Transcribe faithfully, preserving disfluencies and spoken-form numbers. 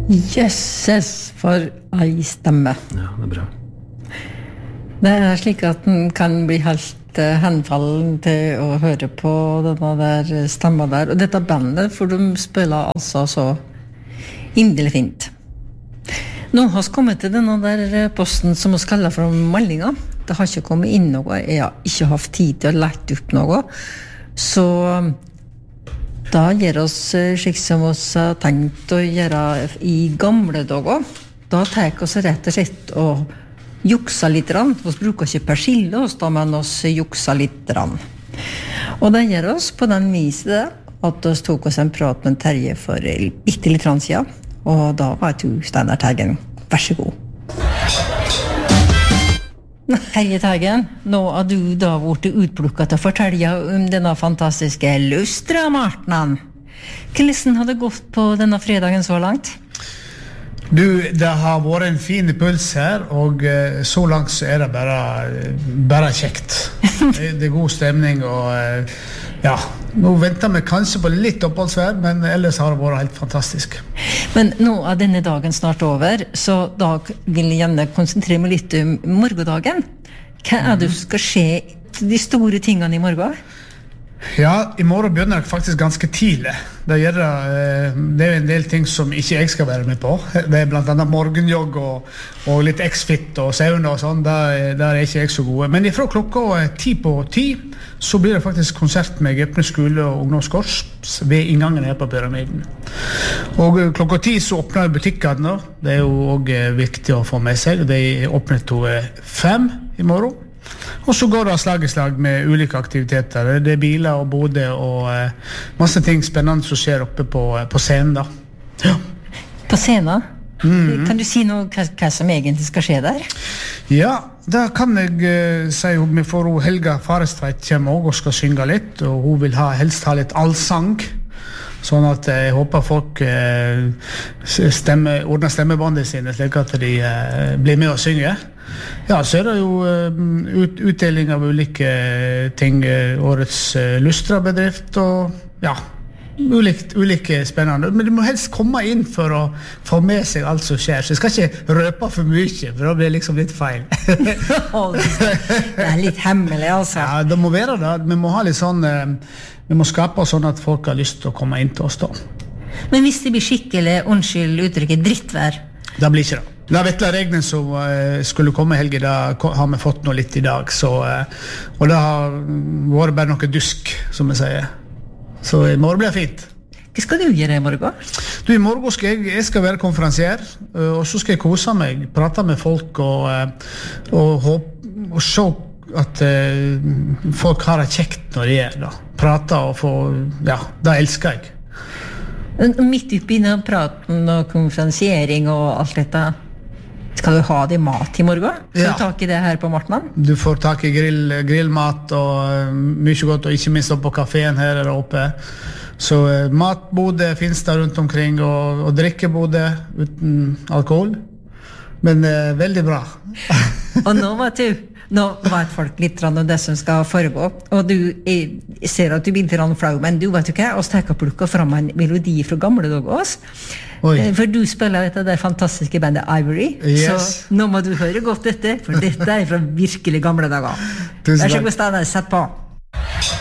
Jøsses for ei stemme. Ja, det er bra. Det er slik at den kan bli helt uh, henfallen til å høre på denne der stemma der. Og dette bandet, for de spiller altså så inderlig fint. Nå har vi kommet til denne der posten som vi kaller for meldinga. Det har ikke kommet inn noe. Jeg har ikke hatt tid til å lette opp noe. Så da gjør oss slik som vi har tenkt å gjøre i gamle dager. Da tar vi rett og slett og juksa litt. Vi bruker ikke persille oss da, men vi juksa litt. Og det gjør oss på den viset at vi tok oss en prat med Terje for bitte litt siden. Og da var du Steinar Teigen. Vær så god. Terje Teigen, nå har du da vært utplukket til å fortelle om denne fantastiske Lustra-martenen. Hvordan har det gått på denne fredagen så langt? Du, det har vært en fin puls her, og uh, så langt så er det bare, bare kjekt. Det, det er god stemning, og uh, ja, nå venter vi kanskje på litt oppholdsvær, men ellers har det vært helt fantastisk. Men nå er denne dagen snart over, så da vil jeg gjerne konsentrere meg litt om morgendagen. Hva er det som skal skje de store tingene i morgen? Ja, i morgen begynner det faktisk ganske tidlig. Det, gjør det, det er en del ting som ikke jeg skal være med på. Det er blant annet morgenjogg og, og litt X-fit og sauna og sånn. Der, der er ikke jeg så gode. Men ifra klokka ti på ti, så blir det faktisk konsert med Gøpne skole og ungdomskors ved inngangen her på Pyramiden. Og klokka ti så åpner butikkene. Det er jo også viktig å få med seg. Det er åpnet til fem i morgen. Og så går det slag i slag med ulike aktiviteter. Det er biler og boder og eh, masse ting spennende som skjer oppe på, på scenen da. Ja. På scenen? Mm-hmm. Kan du si noe hva, hva som egentlig skal skje der? Ja, da kan jeg uh, si vi får Helga Farestveit kommer også og skal synge litt, og hun vil ha, helst ha litt allsang. Sånn at jeg håper folk uh, stemme, ordner stemmebåndet sine slik at de uh, blir med og synger. Ja, så er det jo uh, ut, utdeling av ulike ting, uh, årets uh, Lustra-bedrift og ja, ulikt, ulike spennende. Men du må helst komme inn for å få med seg alt som skjer, så jeg skal ikke røpe for mye, for da blir det liksom litt feil. Det er litt hemmelig, altså. Ja, det må være det. Vi må ha litt sånn, uh, vi må skape sånn at folk har lyst til å komme inn til oss da. Men hvis det blir skikkelig, unnskyld uttrykket, drittvær? Det blir ikke det. Da vettla reglene som uh, skulle komme i helgen, da har vi fått noe litt i dag. Så, uh, og det har vært bare noe dusk, som vi sier. Så i morgen blir det fint. Hva skal du gjøre i morgen? Du, i morgen skal jeg, jeg skal være konferansier, uh, og så skal jeg kose meg, prate med folk og, uh, og, håpe, og se at uh, folk har det kjekt når de er da. Prate og få, ja, det elsker jeg. Midt oppi denne praten og konferansiering og alt dette, skal du ha det mat i morgen? Får ja. Du tak i det her på Martnan? Du får tak i grill, grillmat og uh, mye godt, og ikke minst opp på kaféen her der oppe. Så uh, matbode finnes der rundt omkring, og, og drikkebode uten alkohol. Men uh, veldig bra. Og nå vet du, nå vet folk litt om det som skal foregå, og du jeg ser at du blir litt flau, men du vet jo hva, oss tenker plukket frem en melodi fra gamle dager oss. Oi. For du spiller dette der fantastiske bandet Ivory, yes. Så nå må du høre godt dette, for dette er fra virkelig gamle dager. Vær så god, Steinar, sett på.